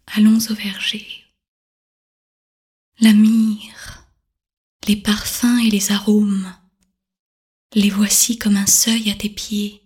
Allons au verger. La myrrhe, les parfums et les arômes, les voici comme un seuil à tes pieds.